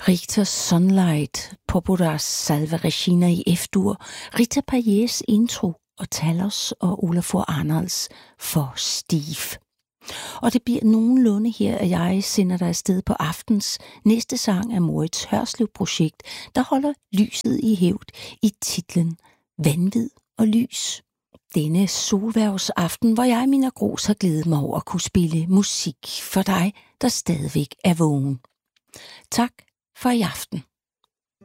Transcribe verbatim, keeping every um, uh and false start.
Richter Sunlight, Popodas Salve Regina i F-dur, Rita Payés intro og Talos og Olafur Arnalds for Steve. Og det bliver nogenlunde her, at jeg sender dig afsted på aftens. Næste sang af Moritz Hørslev-projekt, der holder lyset i hævd i titlen Vanvid og lys. Denne solværvsaften, hvor jeg, Mina Gros, har glædet mig over at kunne spille musik for dig, der stadigvæk er vågen. Tak for i aften.